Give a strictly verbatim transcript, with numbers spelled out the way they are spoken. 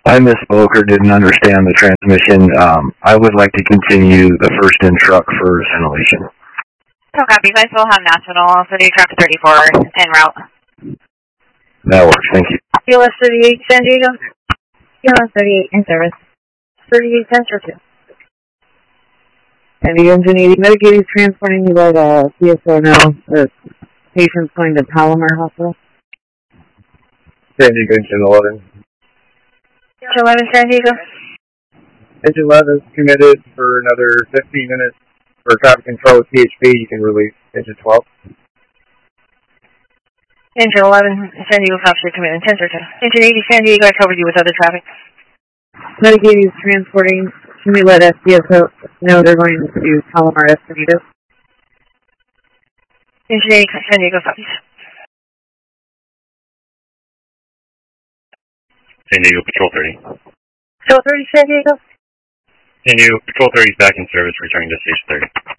I misspoke or didn't understand the transmission. Um, I would like to continue the first in truck for ventilation. So copy. I still have National City Truck thirty-four en route. That works. Thank you. P L S thirty-eight San Diego. P L S thirty-eight in service. thirty-eight Central two. And the engine eighty Medicaid is transporting you by the C S O now. The patient's going to Palomar Hospital. San Diego, engine eleven. Engine eleven, San Diego. Engine eleven is committed for another fifteen minutes for traffic control with P H P. You can release engine twelve. Engine eleven, San Diego, officer committed ten thirty. Engine eighty, San Diego, I covered you with other traffic. Medicaid is transporting. Can we let S D S O know they're going to Palomar Escondido? Engine eighty, San Diego, copies. San Diego, Patrol thirty. Patrol thirty, San Diego. San Diego, Patrol thirty is back in service, returning to station thirty.